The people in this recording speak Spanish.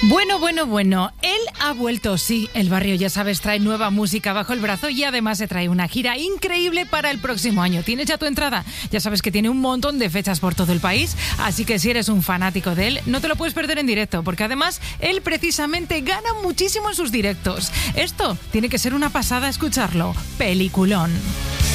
Bueno. Él ha vuelto, sí. El Barrio, ya sabes, trae nueva música bajo el brazo y además se trae una gira increíble para el próximo año. ¿Tienes ya tu entrada? Ya sabes que tiene un montón de fechas por todo el país, así que si eres un fanático de él, no te lo puedes perder en directo, porque además él precisamente gana muchísimo en sus directos. Esto tiene que ser una pasada escucharlo. Peliculón.